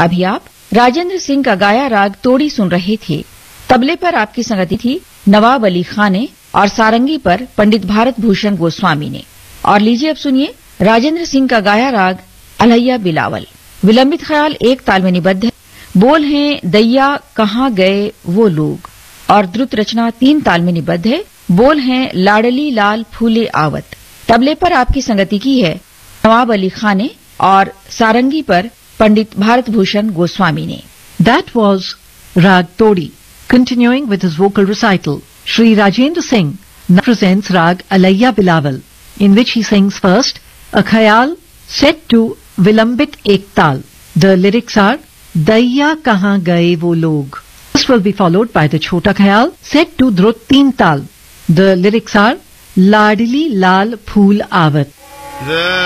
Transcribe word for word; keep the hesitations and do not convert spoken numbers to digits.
अभी आप राजेंद्र सिंह का गाया राग तोड़ी सुन रहे थे। तबले पर आपकी संगति थी नवाब अली खां ने और सारंगी पर पंडित भारत भूषण गोस्वामी ने। और लीजिए अब सुनिए राजेंद्र सिंह का गाया राग अलैया बिलावल। विलंबित ख्याल एक ताल में निबद्ध है। बोल हैं दैया कहाँ गए वो लोग, और द्रुत रचना तीन ताल में निबद्ध है। बोल हैं लाडली लाल फूले आवत। तबले पर आपकी संगति की है नवाब अली खां ने और सारंगी पर पंडित भारत भूषण गोस्वामी ने। That was Rag Todi. Continuing with his vocal recital, Shri Rajendra Singh now presents Rag Alaiya Bilawal, in which he sings first a khayal set to Vilambit Ek Tal. The lyrics are Daiya Kahan Gaye Wo Log. This will be followed by the Chhota Khayal set to Drut Teen Tal. The lyrics are Ladli Lal Phool Avat.